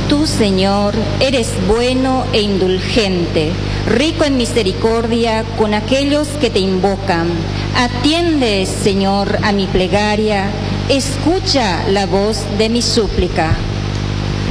Tú, Señor, eres bueno e indulgente, rico en misericordia con aquellos que te invocan. Atiende, Señor, a mi plegaria, escucha la voz de mi súplica.